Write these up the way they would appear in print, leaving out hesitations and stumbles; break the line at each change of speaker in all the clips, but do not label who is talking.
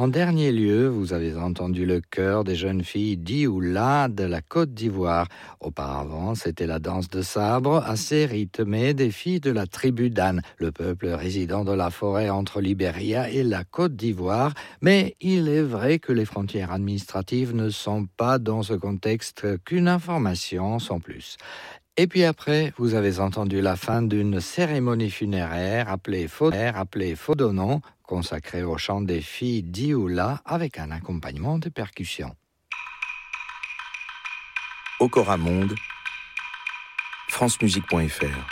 En dernier lieu, vous avez entendu le chœur des jeunes filles d'Ioula de la Côte d'Ivoire. Auparavant, c'était la danse de sabre assez rythmée des filles de la tribu Dan, le peuple résident de la forêt entre Libéria et la Côte d'Ivoire. Mais il est vrai que les frontières administratives ne sont pas dans ce contexte qu'une information sans plus. Et puis après, vous avez entendu la fin d'une cérémonie funéraire appelée Fodonon, consacrée au chant des filles d'Ioula avec un accompagnement de percussions.
Okora Monde, francemusique.fr.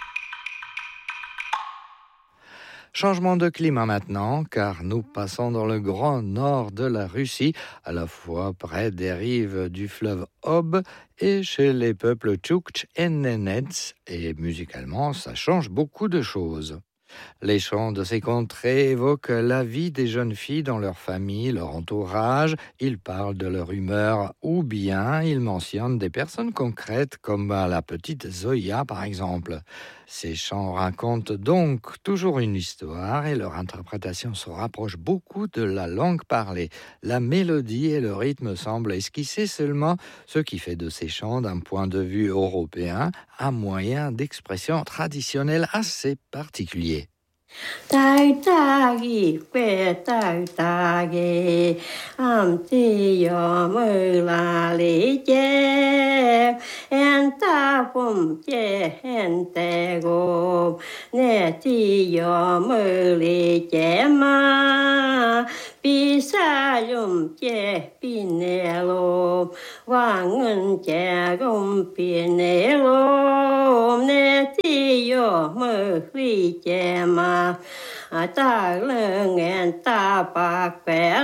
Changement de climat maintenant, car nous passons dans le grand nord de la Russie, à la fois près des rives du fleuve Ob et chez les peuples Tchoukch et Nenets, et musicalement, ça change beaucoup de choses. Les chants de ces contrées évoquent la vie des jeunes filles dans leur famille, leur entourage. Ils parlent de leur humeur ou bien ils mentionnent des personnes concrètes comme la petite Zoya par exemple. Ces chants racontent donc toujours une histoire et leur interprétation se rapproche beaucoup de la langue parlée. La mélodie et le rythme semblent esquisser seulement, ce qui fait de ces chants d'un point de vue européen un moyen d'expression traditionnel assez particulier.
Tai tagi que tai tagi ti yo mơ la li che ta pum che te go ne ti yo mơ li che ma bi sa yum che bi ne lo wang en che gom bi ne lo ne ti yo mơ li che ma ta lưng en ta bạc bẻ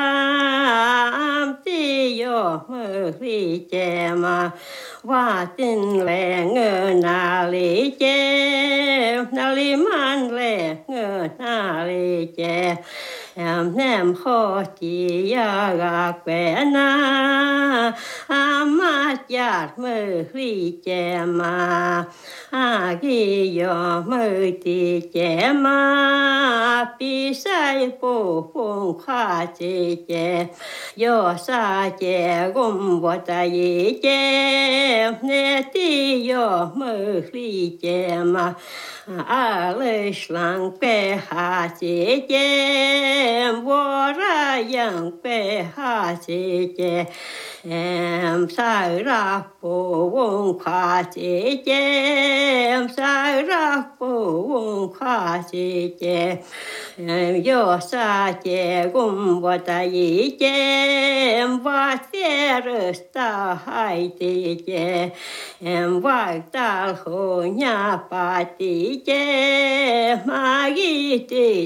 la ti yo mơ li che ma wa tin le ngơ na li che na li man le ngơ na li che em nem ho chi ya ga que na ma ya mơ li che ma gi yo mơ ti che ma pi sai po phong kha che che yo sa che gom wa ta yi che ne ti yo mơ li che ma a le shlang pe ha che che wo ra yang pe ha che che em sai ra po wong kha che che em sai ra po wong kha che che em yo sa che gum wa ta yi che em wa se sta hai ti che em wa ta ho nya pa ti che ma gi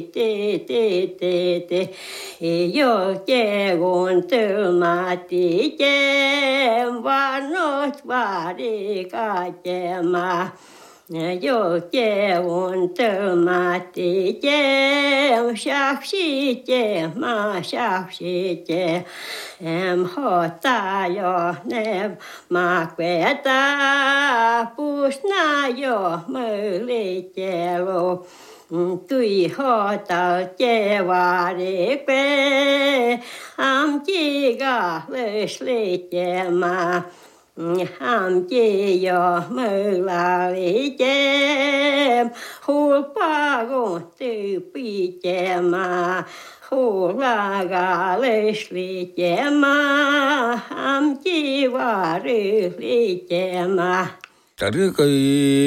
ti yo che gon tu ma ti che wa no wa ri ka che ma yo che gon tu ma ti che sha shi che ma sha shi che em ho ta yo ne ma que ta pus na yo mơ li che lo tùy ho ta che wa re pe chi ga le sle che ma chi yo mơ la li che hu pa go tu pi che ma hu la ga le sle che ma chi wa re li che ma